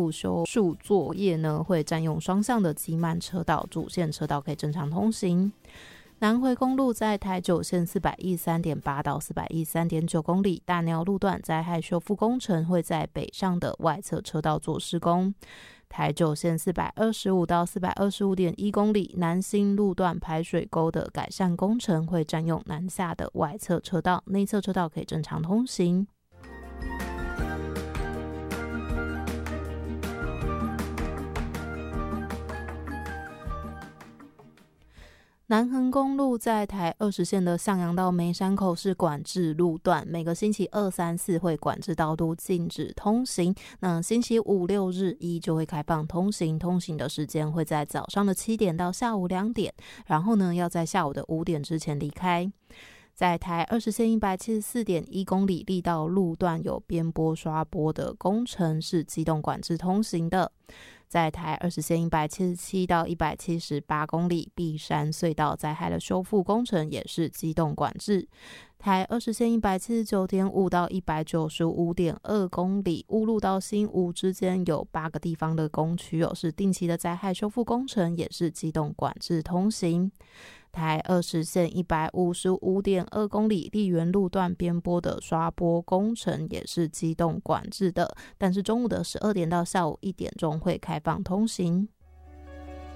路修树作业呢，会占用双向的机慢车道，主线车道可以正常通行。南回公路在台九线 413.8 到 413.9 公里，大鸟路段灾害修复工程会在北上的外侧车道做施工。台九线425到 425.1 公里，南新路段排水沟的改善工程会占用南下的外侧车道，内侧车道可以正常通行。南横公路在台20线的向阳到梅山口是管制路段，每个星期2、3、4会管制道路禁止通行，那星期5、6、日1就会开放通行，通行的时间会在早上的7点到下午2点，然后呢要在下午的5点之前离开。在台20线 174.1 公里力道路段有边坡刷坡的工程是机动管制通行的。在台20线177到178公里碧山隧道灾害的修复工程也是机动管制。台20线 179.5 到 195.2 公里乌路到新吴之间有8个地方的工区是定期的灾害修复工程，也是机动管制通行。台20线 155.2 公里丽园路段边坡的刷坡工程也是机动管制的，但是中午的12点到下午1点钟会开放通行。